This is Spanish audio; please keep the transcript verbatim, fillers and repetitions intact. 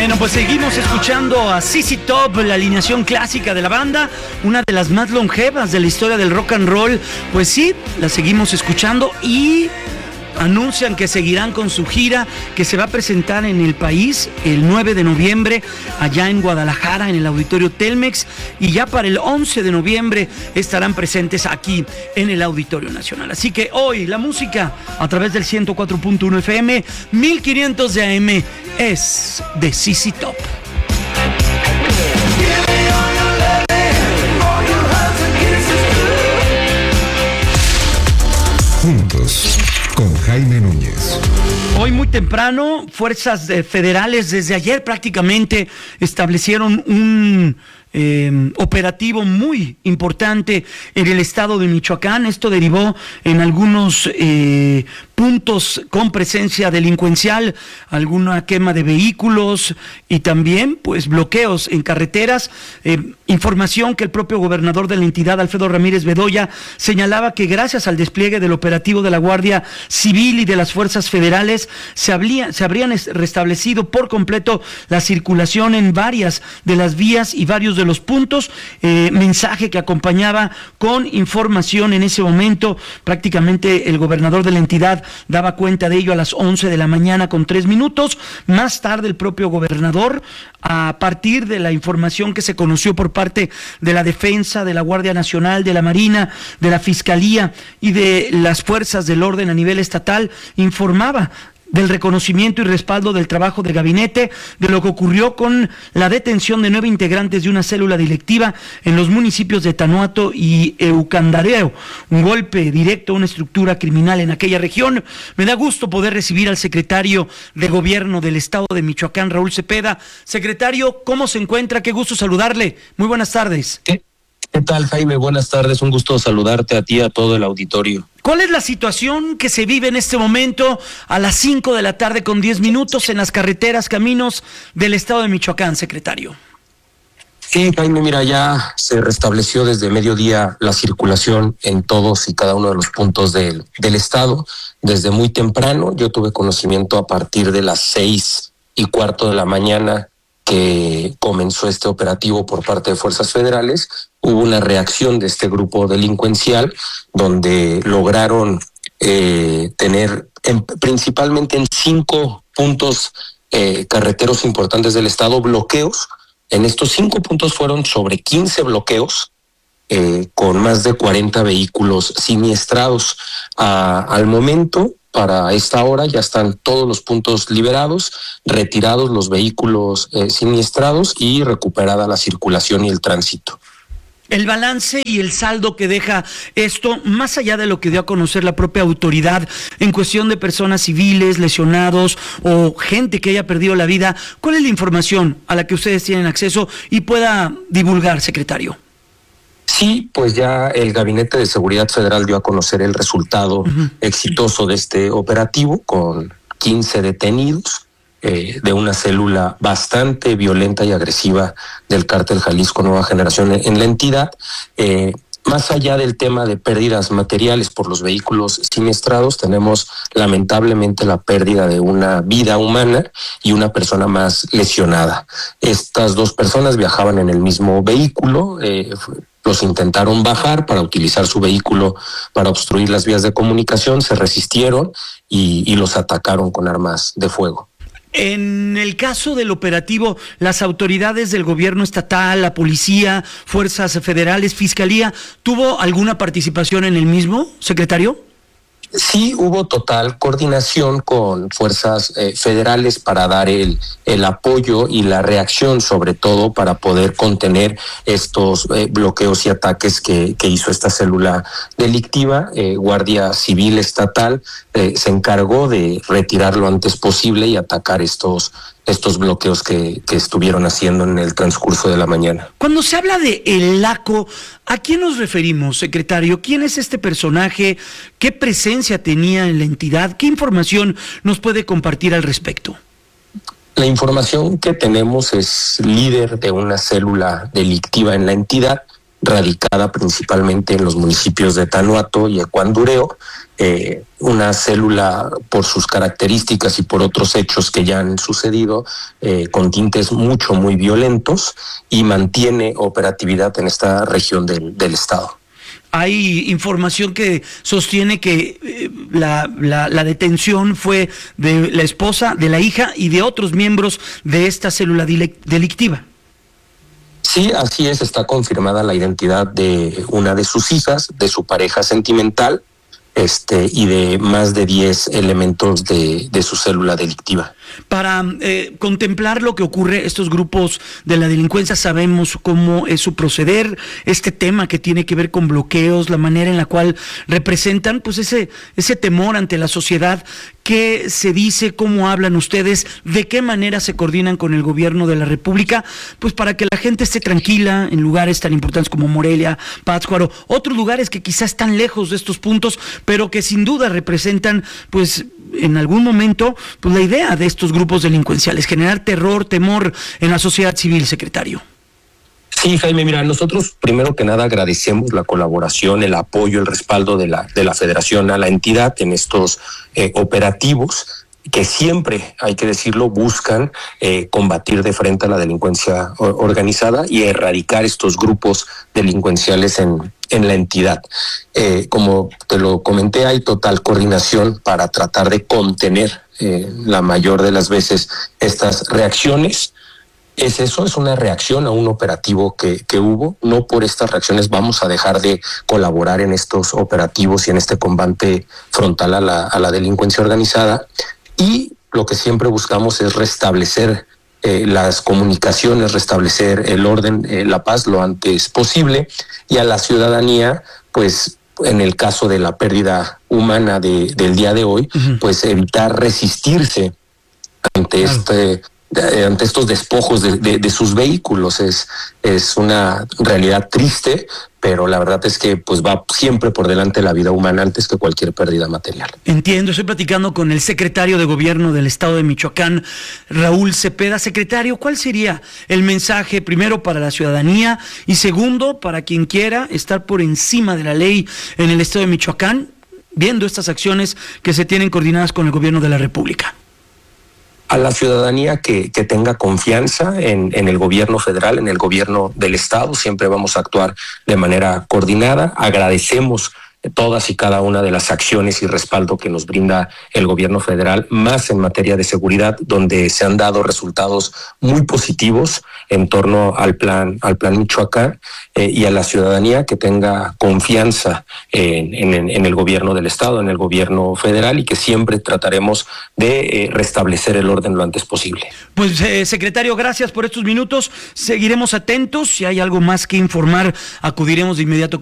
Bueno, pues seguimos escuchando a Z Z Top, la alineación clásica de la banda, una de las más longevas de la historia del rock and roll. Pues sí, la seguimos escuchando y anuncian que seguirán con su gira que se va a presentar en el país el nueve de noviembre allá en Guadalajara en el Auditorio Telmex, y ya para el once de noviembre estarán presentes aquí en el Auditorio Nacional. Así que hoy la música a través del ciento cuatro punto uno F M, mil quinientos de A M, es de Z Z Top. Juntos con Jaime Núñez. Hoy muy temprano, fuerzas federales desde ayer prácticamente establecieron un eh, operativo muy importante en el estado de Michoacán. Esto derivó en algunos eh, puntos con presencia delincuencial, alguna quema de vehículos y también pues bloqueos en carreteras. Eh, información que el propio gobernador de la entidad, Alfredo Ramírez Bedoya, señalaba que gracias al despliegue del operativo de la Guardia Civil y de las fuerzas federales se, habría, se habrían restablecido por completo la circulación en varias de las vías y varios de los puntos. Eh, mensaje que acompañaba con información en ese momento. Prácticamente el gobernador de la entidad daba cuenta de ello a las once de la mañana con tres minutos. Más tarde el propio gobernador, a partir de la información que se conoció por parte de la Defensa, de la Guardia Nacional, de la Marina, de la Fiscalía y de las fuerzas del orden a nivel estatal, informaba del reconocimiento y respaldo del trabajo de gabinete, de lo que ocurrió con la detención de nueve integrantes de una célula delictiva en los municipios de Tanuato y Eucandareo, un golpe directo a una estructura criminal en aquella región. Me da gusto poder recibir al secretario de Gobierno del Estado de Michoacán, Raúl Cepeda. Secretario, ¿cómo se encuentra? Qué gusto saludarle. Muy buenas tardes. ¿Qué, qué tal, Jaime? Buenas tardes. Un gusto saludarte a ti y a todo el auditorio. ¿Cuál es la situación que se vive en este momento a las cinco de la tarde con diez minutos en las carreteras, caminos del estado de Michoacán, secretario? Sí, Jaime, mira, ya se restableció desde mediodía la circulación en todos y cada uno de los puntos del, del estado. Desde muy temprano, yo tuve conocimiento a partir de las seis y cuarto de la mañana que comenzó este operativo por parte de fuerzas federales. Hubo una reacción de este grupo delincuencial donde lograron eh, tener en, principalmente en cinco puntos eh, carreteros importantes del estado bloqueos. En estos cinco puntos fueron sobre quince bloqueos eh, con más de cuarenta vehículos siniestrados. Ah, al momento, para esta hora, ya están todos los puntos liberados, retirados los vehículos eh, siniestrados y recuperada la circulación y el tránsito. El balance y el saldo que deja esto, más allá de lo que dio a conocer la propia autoridad en cuestión de personas civiles, lesionados o gente que haya perdido la vida, ¿cuál es la información a la que ustedes tienen acceso y pueda divulgar, secretario? Sí, pues ya el Gabinete de Seguridad Federal dio a conocer el resultado uh-huh. exitoso de este operativo con quince detenidos. Eh, de una célula bastante violenta y agresiva del Cártel Jalisco Nueva Generación en, en la entidad. Eh, más allá del tema de pérdidas materiales por los vehículos siniestrados, tenemos lamentablemente la pérdida de una vida humana y una persona más lesionada. Estas dos personas viajaban en el mismo vehículo, eh, los intentaron bajar para utilizar su vehículo para obstruir las vías de comunicación, se resistieron y, y los atacaron con armas de fuego. En el caso del operativo, las autoridades del gobierno estatal, la policía, fuerzas federales, fiscalía, ¿tuvo alguna participación en el mismo, secretario? Sí, hubo total coordinación con fuerzas eh, federales para dar el, el apoyo y la reacción, sobre todo para poder contener estos eh, bloqueos y ataques que, que hizo esta célula delictiva. Eh, Guardia Civil Estatal eh, se encargó de retirar lo antes posible y atacar estos estos bloqueos que, que estuvieron haciendo en el transcurso de la mañana. Cuando se habla de El Laco, ¿a quién nos referimos, secretario? ¿Quién es este personaje? ¿Qué presencia tenía en la entidad? ¿Qué información nos puede compartir al respecto? La información que tenemos es líder de una célula delictiva en la entidad. radicada principalmente en los municipios de Tanuato y Ecuandureo, eh, una célula por sus características y por otros hechos que ya han sucedido, eh, con tintes mucho, muy violentos, y mantiene operatividad en esta región del, del estado. Hay información que sostiene que eh, la, la, la detención fue de la esposa, de la hija y de otros miembros de esta célula delictiva. Sí, así es, está confirmada la identidad de una de sus hijas, de su pareja sentimental, este, y de más de diez elementos de, de su célula delictiva. Para eh, contemplar lo que ocurre, estos grupos de la delincuencia, sabemos cómo es su proceder, este tema que tiene que ver con bloqueos, la manera en la cual representan pues ese, ese temor ante la sociedad. ¿Qué se dice? ¿Cómo hablan ustedes? ¿De qué manera se coordinan con el gobierno de la República? Pues para que la gente esté tranquila en lugares tan importantes como Morelia, Pátzcuaro, otros lugares que quizás están lejos de estos puntos, pero que sin duda representan pues en algún momento pues la idea de estos grupos delincuenciales, generar terror, temor en la sociedad civil, secretario. Sí, Jaime, mira, nosotros primero que nada agradecemos la colaboración, el apoyo, el respaldo de la, de la Federación a la entidad en estos eh, operativos que siempre, hay que decirlo, buscan eh, combatir de frente a la delincuencia organizada y erradicar estos grupos delincuenciales en, en la entidad. Eh, como te lo comenté, hay total coordinación para tratar de contener eh, la mayor de las veces estas reacciones. Es eso, es una reacción a un operativo que, que hubo. No por estas reacciones vamos a dejar de colaborar en estos operativos y en este combate frontal a la, a la delincuencia organizada. Y lo que siempre buscamos es restablecer eh, las comunicaciones, restablecer el orden, eh, la paz lo antes posible, y a la ciudadanía, pues en el caso de la pérdida humana de, del día de hoy, uh-huh. pues evitar resistirse ante claro. este... De, ante estos despojos de, de, de sus vehículos. Es, es una realidad triste, pero la verdad es que pues va siempre por delante la vida humana antes que cualquier pérdida material. Entiendo, estoy platicando con el secretario de Gobierno del Estado de Michoacán, Raúl Cepeda. Secretario, ¿cuál sería el mensaje primero para la ciudadanía y segundo para quien quiera estar por encima de la ley en el Estado de Michoacán, viendo estas acciones que se tienen coordinadas con el Gobierno de la República? A la ciudadanía que, que tenga confianza en, en el gobierno federal, en el gobierno del estado, siempre vamos a actuar de manera coordinada. Agradecemos todas y cada una de las acciones y respaldo que nos brinda el gobierno federal, más en materia de seguridad, donde se han dado resultados muy positivos en torno al plan, al plan Michoacán, eh, y a la ciudadanía que tenga confianza en, en, en el gobierno del estado, en el gobierno federal, y que siempre trataremos de eh, restablecer el orden lo antes posible. Pues eh, secretario, gracias por estos minutos. Seguiremos atentos. Si hay algo más que informar, acudiremos de inmediato